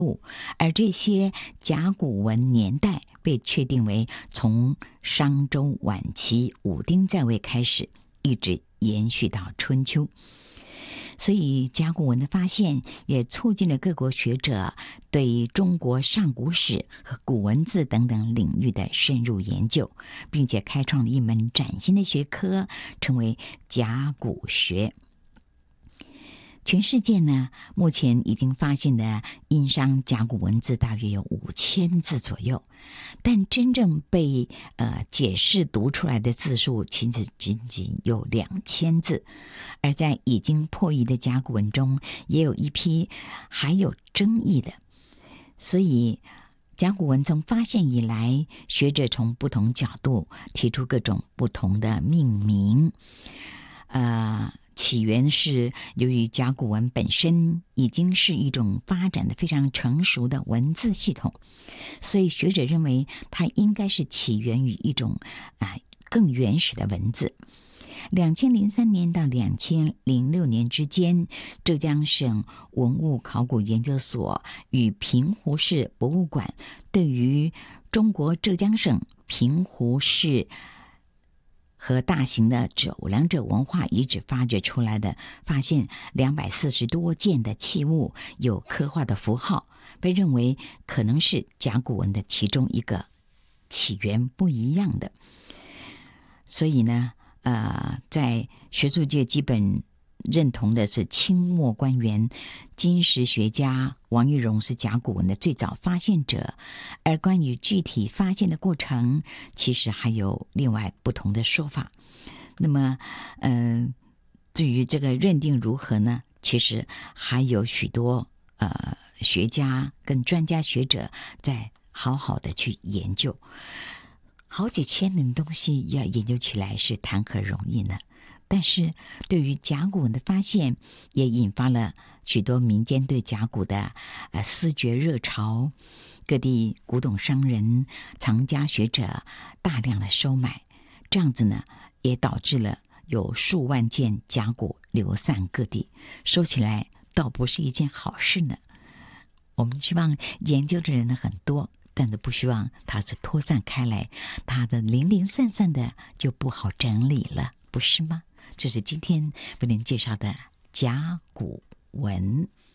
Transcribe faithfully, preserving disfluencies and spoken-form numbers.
而这些甲骨文年代被确定为从商周晚期武丁在位开始，一直延续到春秋。所以甲骨文的发现也促进了各国学者对中国上古史和古文字等等领域的深入研究，并且开创了一门崭新的学科，称为甲骨学。全世界呢，目前已经发现的殷商甲骨文字大约有五千字左右，但真正被呃解释读出来的字数其实仅仅有两千字。而在已经破译的甲骨文中，也有一批还有争议的。所以甲骨文从发现以来，学者从不同角度提出各种不同的命名。呃起源是由于甲骨文本身已经是一种发展的非常成熟的文字系统，所以学者认为它应该是起源于一种、呃、更原始的文字。两千零三年到两千零六年之间，浙江省文物考古研究所与平湖市博物馆对于中国浙江省平湖市和大型的走两者文化遗址发掘出来的，发现两百四十多件的器物有刻画的符号，被认为可能是甲骨文的其中一个起源不一样的。所以呢，呃，在学术界基本认同的是清末官员金石学家王玉荣是甲骨文的最早发现者，而关于具体发现的过程，其实还有另外不同的说法。那么，嗯、呃，至于这个认定如何呢？其实还有许多呃学家跟专家学者在好好的去研究。好几千年的东西要研究起来是谈何容易呢？但是对于甲骨文的发现，也引发了许多民间对甲骨的呃思掘热潮，各地古董商人、藏家学者大量的收买，这样子呢，也导致了有数万件甲骨流散各地，收起来倒不是一件好事呢。我们希望研究的人呢很多，但是不希望它是拖散开来，它的零零散散的就不好整理了，不是吗？这是今天为您介绍的甲骨文。